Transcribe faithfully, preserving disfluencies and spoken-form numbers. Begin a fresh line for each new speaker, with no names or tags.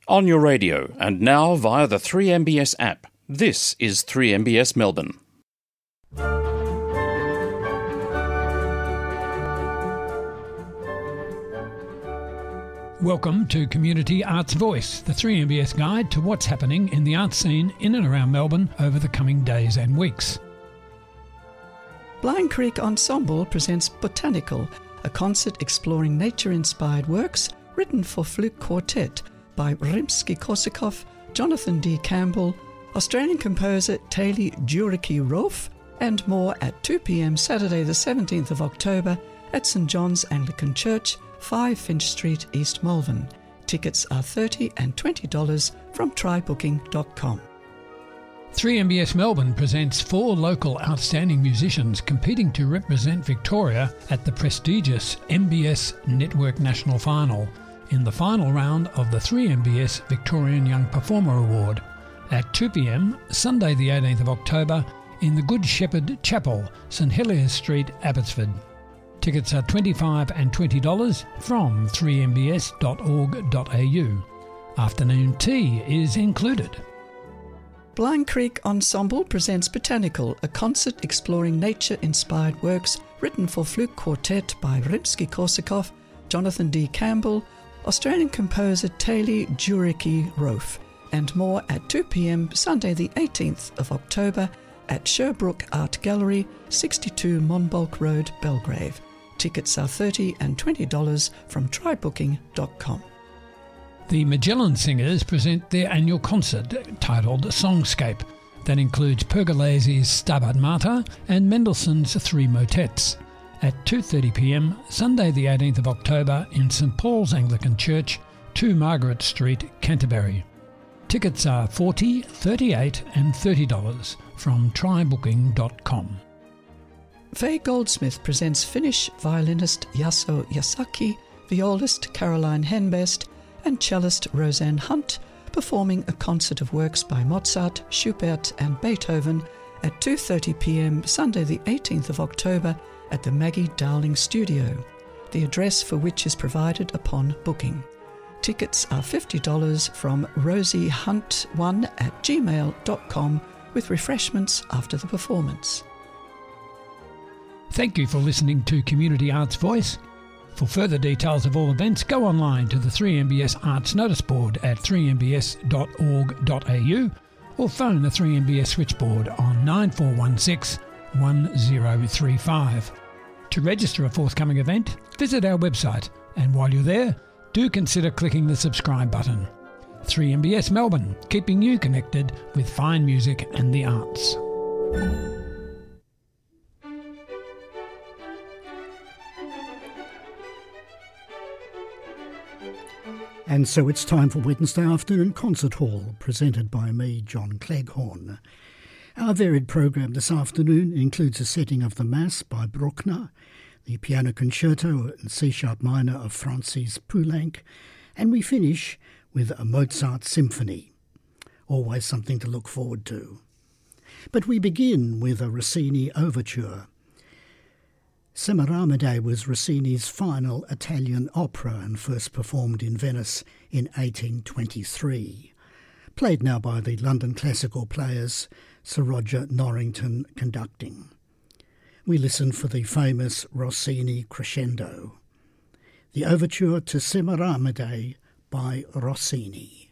On your radio and now via the three M B S app. This is three M B S Melbourne.
Welcome to Community Arts Voice, the three M B S guide to what's happening in the arts scene in and around Melbourne over the coming days and weeks.
Blind Creek Ensemble presents Botanical, a concert exploring nature-inspired works written for flute quartet by Rimsky-Korsakov, Jonathan D. Campbell, Australian composer Taylor Juricki-Rolfe, and more at two p.m. Saturday the seventeenth of October at St John's Anglican Church, five Finch Street, East Malvern. Tickets are thirty dollars and twenty dollars from try booking dot com.
three M B S Melbourne presents four local outstanding musicians competing to represent Victoria at the prestigious M B S Network National Final in the final round of the three M B S Victorian Young Performer Award at two p.m. Sunday the eighteenth of October in the Good Shepherd Chapel, St Heliers Street, Abbotsford. Tickets are twenty-five dollars and twenty dollars from three m b s dot org dot a u. Afternoon tea is included.
Blind Creek Ensemble presents Botanical, a concert exploring nature-inspired works written for flute quartet by Rimsky-Korsakov, Jonathan D. Campbell, Australian composer Taylor Juricki-Rolfe, and more at two p.m. Sunday the eighteenth of October at Sherbrooke Art Gallery, sixty-two Monbulk Road, Belgrave. Tickets are thirty dollars and twenty dollars from try booking dot com.
The Magellan Singers present their annual concert titled Songscape that includes Pergolese's Stabat Mater and Mendelssohn's Three Motets at two thirty p.m. Sunday the eighteenth of October in St Paul's Anglican Church, two Margaret Street, Canterbury. Tickets are forty dollars, thirty-eight dollars and thirty dollars from try booking dot com.
Faye Goldsmith presents Finnish violinist Yaso Yasaki, violist Caroline Henbest, and cellist Roseanne Hunt performing a concert of works by Mozart, Schubert and Beethoven at two thirty p.m. Sunday the eighteenth of October at the Maggie Dowling Studio, the address for which is provided upon booking. Tickets are fifty dollars from rosiehunt one at gmail dot com with refreshments after the performance.
Thank you for listening to Community Arts Voice. For further details of all events, go online to the three M B S Arts Notice Board at three m b s dot org dot a u or phone the three M B S switchboard on nine four one six, one zero three five. To register a forthcoming event, visit our website, and while you're there, do consider clicking the subscribe button. three M B S Melbourne, keeping you connected with fine music and the arts.
And so it's time for Wednesday Afternoon Concert Hall, presented by me, John Cleghorn. Our varied program this afternoon includes a setting of the Mass by Bruckner, the Piano Concerto in C-sharp minor of Francis Poulenc, and we finish with a Mozart Symphony. Always something to look forward to. But we begin with a Rossini overture. Semiramide was Rossini's final Italian opera and first performed in Venice in eighteen twenty-three. Played now by the London Classical Players, Sir Roger Norrington conducting. We listen for the famous Rossini crescendo. The overture to Semiramide by Rossini.